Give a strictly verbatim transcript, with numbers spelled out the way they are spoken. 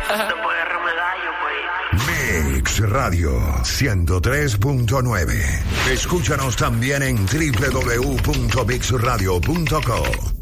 Después de Remedallo, pues. Mix Radio ciento tres punto nueve. Escúchanos también en doble u doble u doble u punto mix radio punto co.